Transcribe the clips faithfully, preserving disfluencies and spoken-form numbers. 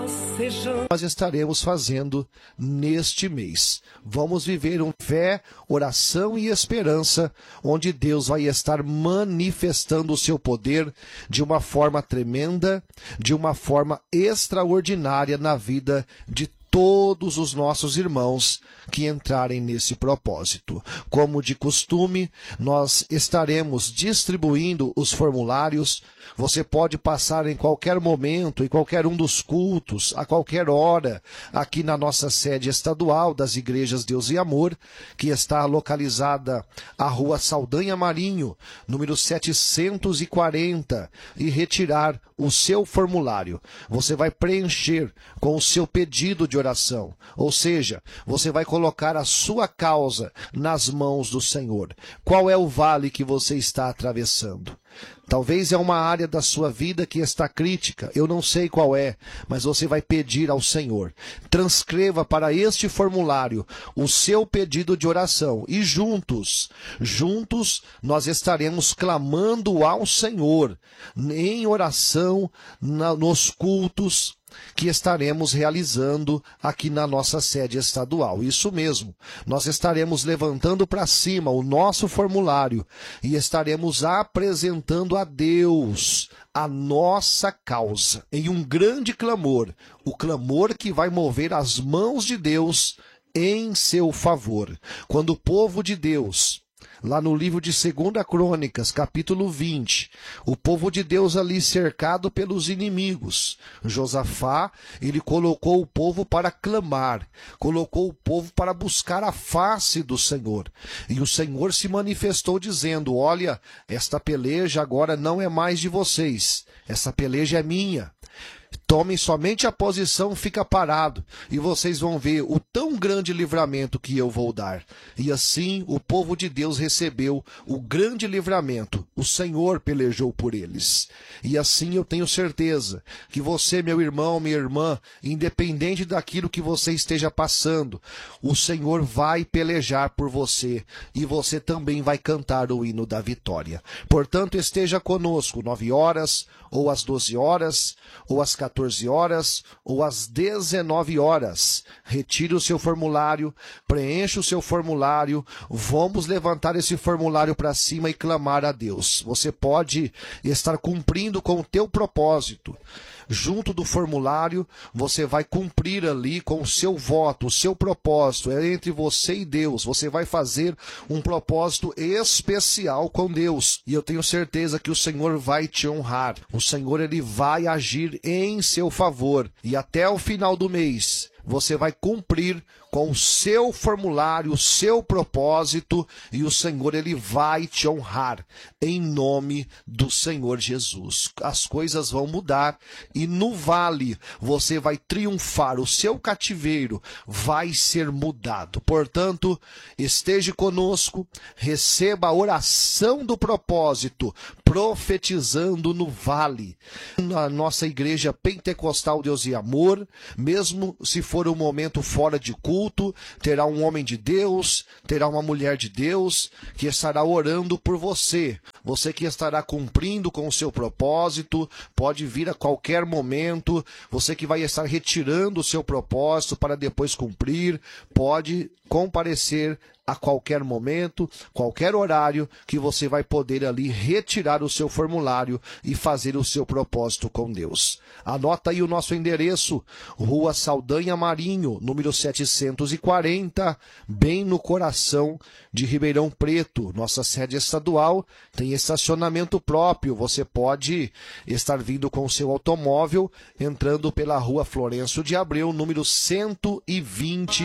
nós estaremos fazendo neste mês. Vamos viver um fé, oração e esperança, onde Deus vai estar manifestando o seu poder de uma forma tremenda, de uma forma extraordinária na vida de todos os nossos irmãos que entrarem nesse propósito. Como de costume, nós estaremos distribuindo os formulários. Você pode passar em qualquer momento, em qualquer um dos cultos, a qualquer hora, aqui na nossa sede estadual das Igrejas Deus e Amor, que está localizada à Rua Saldanha Marinho, número setecentos e quarenta, e retirar o seu formulário. Você vai preencher com o seu pedido de oração, ou seja, você vai colocar a sua causa nas mãos do Senhor. Qual é o vale que você está atravessando? Talvez é uma área da sua vida que está crítica, eu não sei qual é, mas você vai pedir ao Senhor. Transcreva para este formulário o seu pedido de oração e juntos, juntos nós estaremos clamando ao Senhor em oração na, nos cultos que estaremos realizando aqui na nossa sede estadual. Isso mesmo, nós estaremos levantando para cima o nosso formulário e estaremos apresentando a Deus a nossa causa em um grande clamor, o clamor que vai mover as mãos de Deus em seu favor. Quando o povo de Deus, lá no livro de Segunda Crônicas, capítulo vinte, o povo de Deus ali cercado pelos inimigos, Josafá, ele colocou o povo para clamar, colocou o povo para buscar a face do Senhor. E o Senhor se manifestou dizendo: olha, esta peleja agora não é mais de vocês, essa peleja é minha. Tomem somente a posição, fica parado, e vocês vão ver o tão grande livramento que eu vou dar. E assim o povo de Deus recebeu o grande livramento. O Senhor pelejou por eles. E assim eu tenho certeza que você, meu irmão, minha irmã, independente daquilo que você esteja passando, o Senhor vai pelejar por você e você também vai cantar o hino da vitória. Portanto, esteja conosco nove horas, ou às doze horas, ou às quatorze horas, ou às dezenove horas. Retire o seu formulário, preencha o seu formulário, vamos levantar esse formulário para cima e clamar a Deus. Você pode estar cumprindo com o teu propósito. Junto do formulário, você vai cumprir ali com o seu voto, o seu propósito, é entre você e Deus. Você vai fazer um propósito especial com Deus. E eu tenho certeza que o Senhor vai te honrar. O Senhor, ele vai agir em seu favor. E até o final do mês, você vai cumprir com o seu formulário, o seu propósito, e o Senhor, ele vai te honrar, em nome do Senhor Jesus. As coisas vão mudar, e no vale você vai triunfar, o seu cativeiro vai ser mudado. Portanto, esteja conosco, receba a oração do propósito, profetizando no vale. Na nossa igreja pentecostal Deus e Amor, mesmo se for um momento fora de culto, terá um homem de Deus, terá uma mulher de Deus que estará orando por você. Você que estará cumprindo com o seu propósito, pode vir a qualquer momento. Você que vai estar retirando o seu propósito para depois cumprir, pode comparecer a qualquer momento, qualquer horário, que você vai poder ali retirar o seu formulário e fazer o seu propósito com Deus. Anota aí o nosso endereço: Rua Saldanha Marinho, número setecentos e quarenta, bem no coração de Ribeirão Preto. Nossa sede estadual tem estacionamento próprio. Você pode estar vindo com o seu automóvel, entrando pela Rua Florencio de Abreu, número cento e vinte.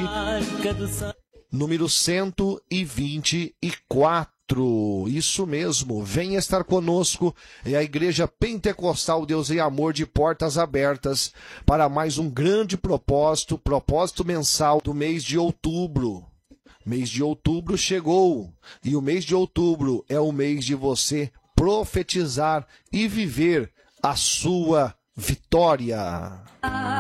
Número cento e vinte e quatro. Isso mesmo, venha estar conosco. É a Igreja Pentecostal Deus e Amor, de portas abertas para mais um grande propósito, propósito mensal do mês de outubro. Mês de outubro chegou, e o mês de outubro é o mês de você profetizar e viver a sua vitória.